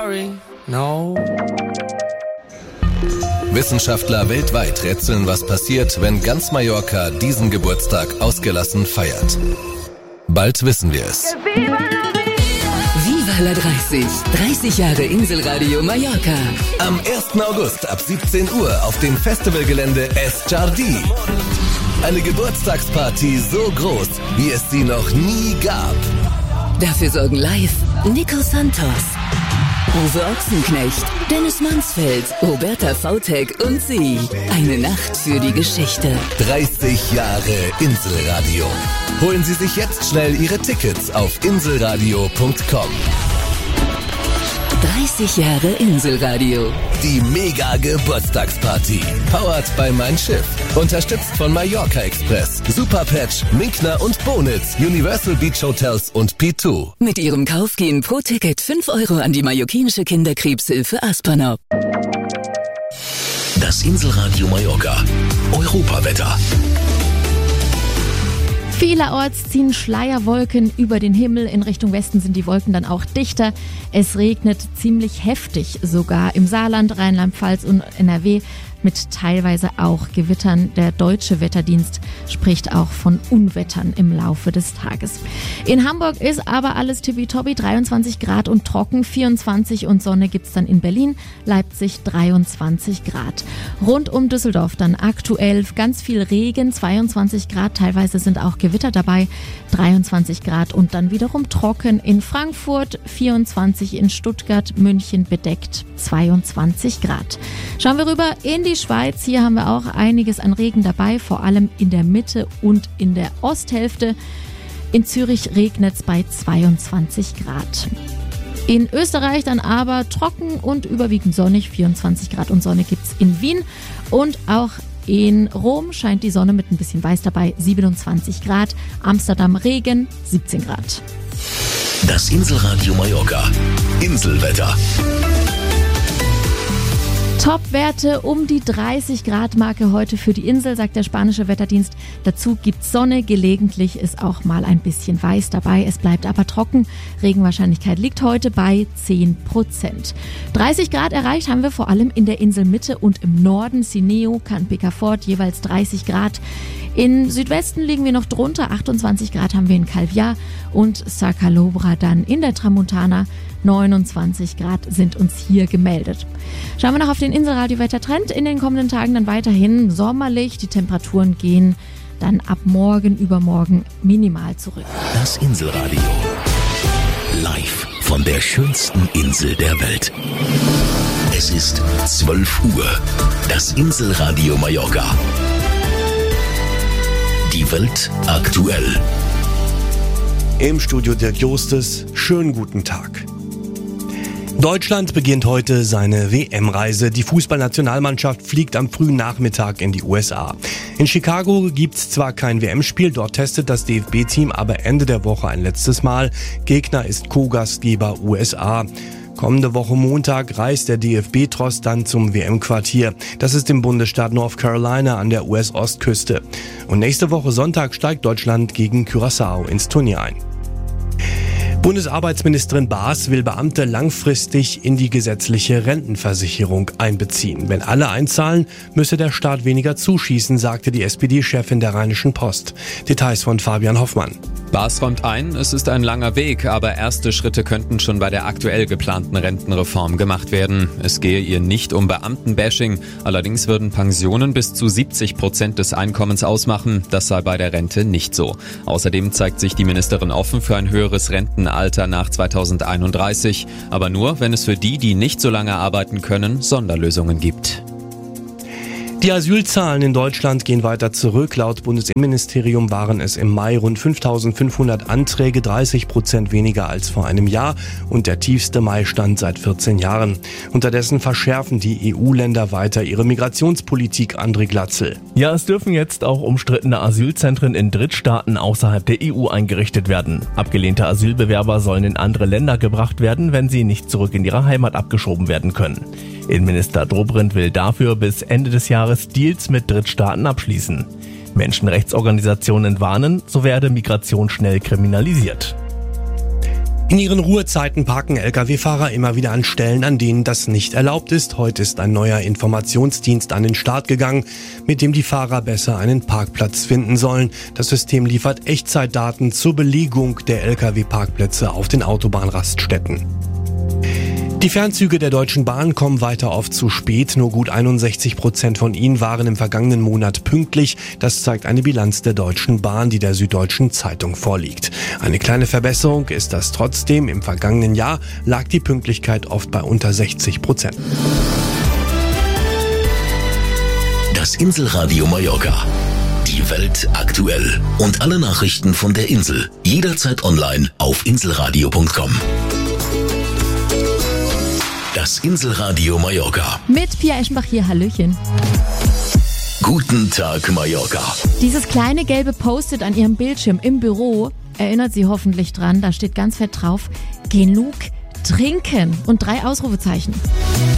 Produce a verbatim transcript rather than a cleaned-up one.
sorry, no. Wissenschaftler weltweit rätseln, was passiert, wenn ganz Mallorca diesen Geburtstag ausgelassen feiert. Bald wissen wir es. Viva la dreißig. dreißig Jahre Inselradio Mallorca. Am ersten August ab siebzehn Uhr auf dem Festivalgelände Es Jardí. Eine Geburtstagsparty so groß, wie es sie noch nie gab. Dafür sorgen live Nico Santos, Uwe Ochsenknecht, Dennis Mansfeld, Roberta Vautek und sie. Eine Nacht für die Geschichte. dreißig Jahre Inselradio. Holen Sie sich jetzt schnell Ihre Tickets auf inselradio punkt com. dreißig Jahre Inselradio. Die Mega-Geburtstagsparty. Powered by Mein Schiff. Unterstützt von Mallorca Express, Superpatch, Minkner und Bonitz, Universal Beach Hotels und P zwei. Mit ihrem Kauf gehen pro Ticket fünf Euro an die mallorquinische Kinderkrebshilfe Aspernop. Das Inselradio Mallorca. Europawetter. Vielerorts ziehen Schleierwolken über den Himmel. In Richtung Westen sind die Wolken dann auch dichter. Es regnet ziemlich heftig, sogar im Saarland, Rheinland-Pfalz und N R W. Mit teilweise auch Gewittern. Der Deutsche Wetterdienst spricht auch von Unwettern im Laufe des Tages. In Hamburg ist aber alles tippitoppi, dreiundzwanzig Grad und trocken, vierundzwanzig und Sonne gibt's dann in Berlin, Leipzig dreiundzwanzig Grad. Rund um Düsseldorf dann aktuell ganz viel Regen, zweiundzwanzig Grad, teilweise sind auch Gewitter dabei, dreiundzwanzig Grad und dann wiederum trocken in Frankfurt, vierundzwanzig in Stuttgart, München bedeckt, zweiundzwanzig Grad. Schauen wir rüber in die Schweiz. Hier haben wir auch einiges an Regen dabei, vor allem in der Mitte und in der Osthälfte. In Zürich regnet es bei zweiundzwanzig Grad. In Österreich dann aber trocken und überwiegend sonnig, vierundzwanzig Grad und Sonne gibt es in Wien. Und auch in Rom scheint die Sonne mit ein bisschen Weiß dabei, siebenundzwanzig Grad. Amsterdam Regen, siebzehn Grad. Das Inselradio Mallorca. Inselwetter. Top-Werte um die dreißig Grad Marke heute für die Insel, sagt der spanische Wetterdienst. Dazu gibt's Sonne, gelegentlich ist auch mal ein bisschen Weiß dabei. Es bleibt aber trocken. Regenwahrscheinlichkeit liegt heute bei zehn Prozent. dreißig Grad erreicht haben wir vor allem in der Inselmitte und im Norden. Sineo, Can Picafort, jeweils dreißig Grad. In Südwesten liegen wir noch drunter, achtundzwanzig Grad haben wir in Calvià und Sa Calobra dann in der Tramontana. neunundzwanzig Grad sind uns hier gemeldet. Schauen wir noch auf den Inselradio-Wettertrend. In den kommenden Tagen dann weiterhin sommerlich. Die Temperaturen gehen dann ab morgen, übermorgen minimal zurück. Das Inselradio. Live von der schönsten Insel der Welt. Es ist zwölf Uhr. Das Inselradio Mallorca. Die Welt aktuell. Im Studio Dirk Jostes, schönen guten Tag. Deutschland beginnt heute seine W M-Reise. Die Fußballnationalmannschaft fliegt am frühen Nachmittag in die U S A. In Chicago gibt's zwar kein W M-Spiel, dort testet das D F B-Team aber Ende der Woche ein letztes Mal. Gegner ist Co-Gastgeber U S A. Kommende Woche Montag reist der D F B-Tross dann zum W M-Quartier. Das ist im Bundesstaat North Carolina an der U S-Ostküste. Und nächste Woche Sonntag steigt Deutschland gegen Curaçao ins Turnier ein. Bundesarbeitsministerin Baas will Beamte langfristig in die gesetzliche Rentenversicherung einbeziehen. Wenn alle einzahlen, müsse der Staat weniger zuschießen, sagte die S P D-Chefin der Rheinischen Post. Details von Fabian Hoffmann. Baas räumt ein, es ist ein langer Weg, aber erste Schritte könnten schon bei der aktuell geplanten Rentenreform gemacht werden. Es gehe ihr nicht um Beamtenbashing, allerdings würden Pensionen bis zu siebzig Prozent des Einkommens ausmachen. Das sei bei der Rente nicht so. Außerdem zeigt sich die Ministerin offen für ein höheres Rentenalter nach zweitausendeinunddreißig, aber nur, wenn es für die, die nicht so lange arbeiten können, Sonderlösungen gibt. Die Asylzahlen in Deutschland gehen weiter zurück. Laut Bundesinnenministerium waren es im Mai rund fünftausendfünfhundert Anträge, dreißig Prozent weniger als vor einem Jahr und der tiefste Mai-Stand seit vierzehn Jahren. Unterdessen verschärfen die E U-Länder weiter ihre Migrationspolitik, André Glatzel. Ja, es dürfen jetzt auch umstrittene Asylzentren in Drittstaaten außerhalb der E U eingerichtet werden. Abgelehnte Asylbewerber sollen in andere Länder gebracht werden, wenn sie nicht zurück in ihre Heimat abgeschoben werden können. Innenminister Dobrindt will dafür bis Ende des Jahres Deals mit Drittstaaten abschließen. Menschenrechtsorganisationen warnen, so werde Migration schnell kriminalisiert. In ihren Ruhezeiten parken L K W-Fahrer immer wieder an Stellen, an denen das nicht erlaubt ist. Heute ist ein neuer Informationsdienst an den Start gegangen, mit dem die Fahrer besser einen Parkplatz finden sollen. Das System liefert Echtzeitdaten zur Belegung der L K W-Parkplätze auf den Autobahnraststätten. Die Fernzüge der Deutschen Bahn kommen weiter oft zu spät. Nur gut einundsechzig Prozent von ihnen waren im vergangenen Monat pünktlich. Das zeigt eine Bilanz der Deutschen Bahn, die der Süddeutschen Zeitung vorliegt. Eine kleine Verbesserung ist das trotzdem. Im vergangenen Jahr lag die Pünktlichkeit oft bei unter sechzig Prozent. Das Inselradio Mallorca. Die Welt aktuell. Und alle Nachrichten von der Insel. Jederzeit online auf inselradio punkt com. Das Inselradio Mallorca. Mit Pia Eschenbach hier, Hallöchen. Guten Tag, Mallorca. Dieses kleine gelbe Post-it an Ihrem Bildschirm im Büro erinnert Sie hoffentlich dran. Da steht ganz fett drauf: Genug trinken und drei Ausrufezeichen.